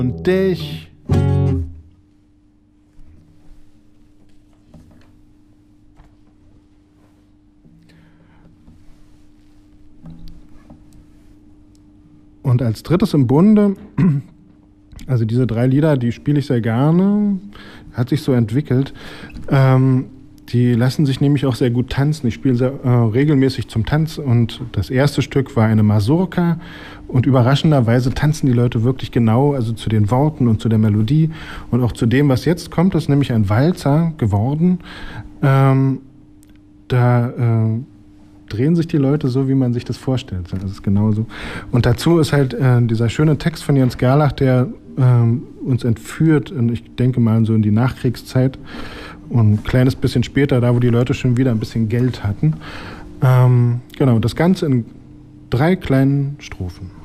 Und dich. Und als drittes im Bunde, also diese 3 Lieder, die spiele ich sehr gerne, hat sich so entwickelt. Die lassen sich nämlich auch sehr gut tanzen. Ich spiele sehr regelmäßig zum Tanz und das erste Stück war eine Mazurka und überraschenderweise tanzen die Leute wirklich genau, also zu den Worten und zu der Melodie und auch zu dem, was jetzt kommt, ist nämlich ein Walzer geworden. Drehen sich die Leute so, wie man sich das vorstellt. Das ist genauso. Und dazu ist halt dieser schöne Text von Jens Gerlach, der uns entführt, und ich denke mal so in die Nachkriegszeit und ein kleines bisschen später, da wo die Leute schon wieder ein bisschen Geld hatten. Genau, das Ganze in 3 kleinen Strophen.